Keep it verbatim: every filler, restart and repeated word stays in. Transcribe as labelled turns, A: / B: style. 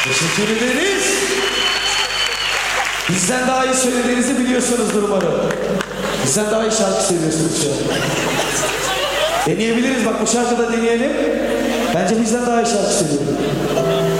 A: Teşekkür ederiz. Bizden daha iyi söylediğinizi biliyorsunuzdur umarım. Bizden daha iyi şarkı söylüyorsunuz şu an. Deneyebiliriz, bak bu şarkıda deneyelim. Bence bizden daha iyi şarkı söylüyorum.